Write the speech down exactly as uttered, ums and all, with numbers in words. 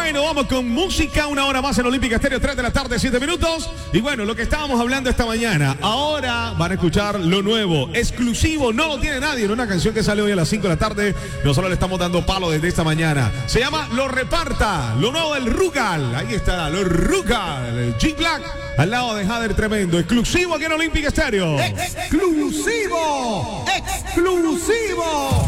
Bueno, vamos con música, una hora más en Olímpica Estéreo, tres de la tarde, siete minutos. Y bueno, lo que estábamos hablando esta mañana, ahora van a escuchar lo nuevo, exclusivo, no lo tiene nadie, en una canción que sale hoy a las cinco de la tarde. Nosotros le estamos dando palo desde esta mañana. Se llama Lo Reparta, lo nuevo del Rugal. Ahí está, lo Rugal, G-Black, al lado de Jader Tremendo, exclusivo aquí en Olímpica Estéreo. Exclusivo, exclusivo.